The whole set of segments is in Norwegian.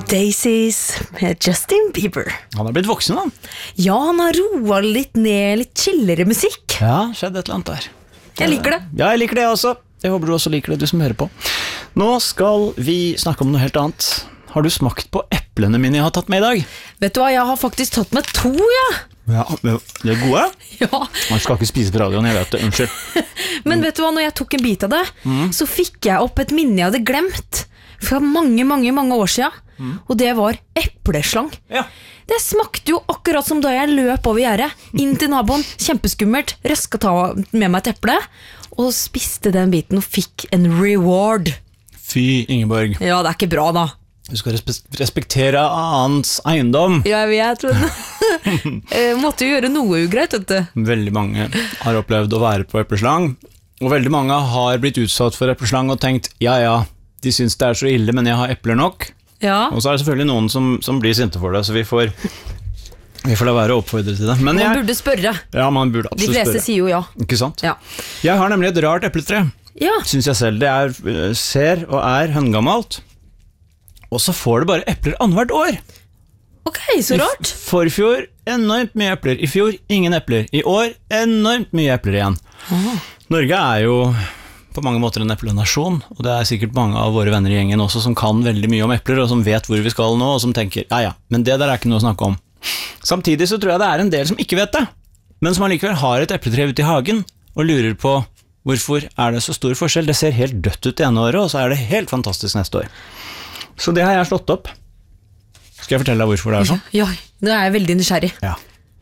Daisies med Justin Bieber. Han blitt voksen, han. Ja, han har roet litt ned, litt chillere musikk. Ja, skjedde et eller annet der. Jeg liker det. Ja, jeg liker det også. Jeg håper du også liker det, du som hører på. Nå skal vi snakke om noe helt annet. Har du smakt på eplene mine jeg har tatt med i dag? Vet du hva, jeg har faktisk tatt med 2, ja. Ja, de er gode. Ja. Man skal ikke spise på radioen, jeg vet det, unnskyld. Men vet du hva, når jeg tok en bit av det, så fikk jeg opp et minne jeg hadde glemt fra mange år siden. Og det var epleslang. Ja. Det smakte jo akkurat som da jeg løp over gjerdet inn til naboen, kjempeskummelt, røska ta med meg et eple, og spiste den biten og fikk en reward. Fy, Ingeborg. Ja, det er ikke bra da. Du skal respektere annens eiendom. Ja, jeg tror det. Måtte jo gjøre noe ugreit, vet du. Veldig mange har opplevd å være på epleslang, og veldig mange har blitt utsatt for epleslang og tenkt, ja, de synes det er så ille, men jeg har epler nok. Ja. Og så er det selvfølgelig noen som blir sinte for det, så vi får la være å oppfordre til det. Men man burde spørre. Ja, man burde absolutt spørre. De fleste sier jo ja. Ikke sant? Ja. Jeg har nemlig et rart epletre, Ja. synes jeg selv. Det ser og er høngammelt, og så får det bare epler annethvert år. Ok, så rart. Forfjor, enormt mye epler. I fjor, ingen epler. I år, enormt mye epler igjen. Norge er jo på mange måter en eplenasjon, og det er sikkert mange av våre venner i gjengen også som kan veldig mye om epler, og som vet hvor vi skal nå, og som tenker, ja, men det der er ikke noe å snakke om. Samtidig så tror jeg det er en del som ikke vet det, men som allikevel har et epletre ute i hagen, og lurer på hvorfor er det så stor forskjell. Det ser helt dødt ut i ene året, og så er det helt fantastisk neste år. Så det har jeg slått opp. Skal jeg fortelle deg hvorfor det er sånn? Ja, nå er jeg veldig nysgjerrig. Ja.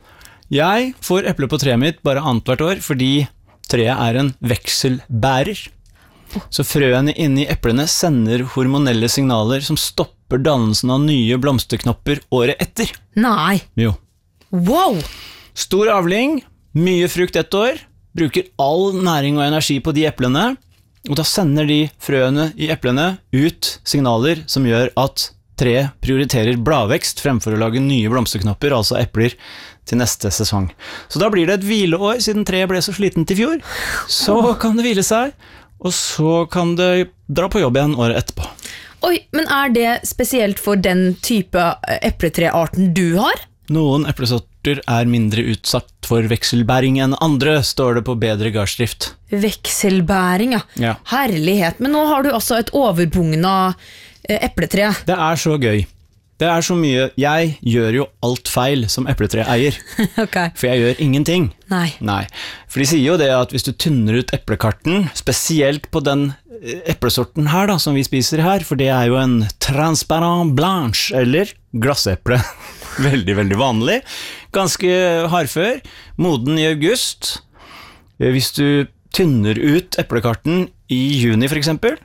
Jeg får eple på treet mitt bare annethvert år, fordi treet er en vekselbærer. Så frøene inni eplene sender hormonelle signaler som stopper dannelsen av nye blomsterknopper året etter. Nei. Jo. Wow! Stor avling, mye frukt ett år, bruker all næring og energi på de eplene, og da sender de frøene i eplene ut signaler som gjør at treet prioriterer bladvekst fremfor å lage nye blomsterknopper, altså epler, til neste sesong. Så da blir det et hvileår, siden treet ble så sliten til fjor. Så kan det hvile seg, og så kan det dra på jobb igjen året etterpå. Oi, men er det spesielt for den type epletrearten du har? Noen eplesorter er mindre utsatt for vekselbæring enn andre, står det på bedre gardsdrift. Vekselbæring, ja. Herlighet, men nå har du altså et overbugna epletre. Det er så gøy. Det er så mye. Jeg gjør jo alt feil som epletreeier. Okay. For jeg gjør ingenting. Nei. For de sier jo det at hvis du tynner ut eplekarten, spesielt på den eplesorten her da, som vi spiser her, for det er jo en transparent blanche, eller glasseple. Veldig, veldig vanlig. Ganske hardfør. Moden i august. Hvis du tynner ut eplekarten i juni for eksempel,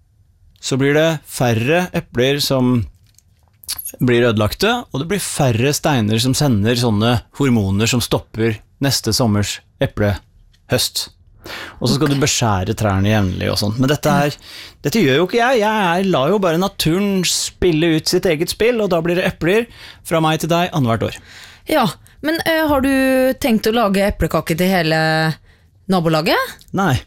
så blir det færre epler som blir ødelagte, og det blir færre steiner som sender sånne hormoner som stopper neste sommers eplehøst. Og så skal du beskjære trærne jevnlig og sånt. Men dette gjør jo ikke jeg. Jeg lar jo bare naturen spille ut sitt eget spill, og da blir det epler fra meg til deg annethvert år. Ja, men har du tenkt å lage eplekake til hele nabolaget? Nei.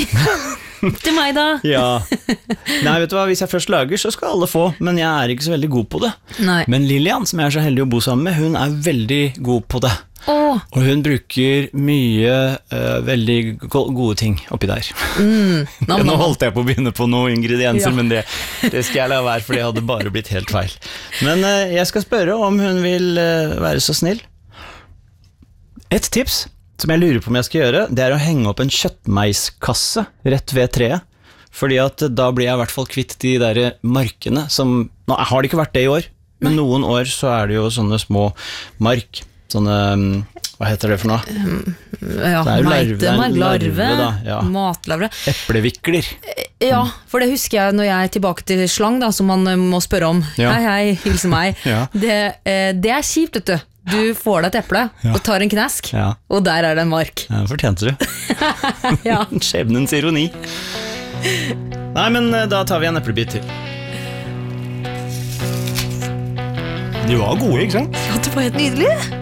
Til meg da? Ja. Nei, vet du hva, hvis jeg først lager, så skal alle få, men jeg er ikke så veldig god på det. Nei. Men Lilian, som jeg er så heldig å bo sammen med, hun er veldig god på det. Og hun bruker mye veldig gode ting oppi der. Nå holdt jeg på å begynne på noen ingredienser, men det skal jeg la være, for det hadde bare blitt helt feil. Men jeg skal spørre om hun vil være så snill. Et tips som jeg lurer på om jeg skal gjøre, det er å henge opp en kjøttmeiskasse rett ved treet, fordi at da blir jeg i hvert fall kvitt de der markene som, nå har det ikke vært det i år, men noen år så er det jo sånne små mark, sånne, hva heter det for noe? Ja, larve, matlarve. Eplevikler. Ja, for det husker jeg når jeg er tilbake til slang da, som man må spørre om. Hei, hilse meg. Det er kjipt, vet du. Du får deg et eple og tar en knask, og der er det en mark. Ja, fortjente du. Skjebnens ironi. Nei, men da tar vi en eplebit til. De var gode, ikke sant? Ja, det var helt nydelig.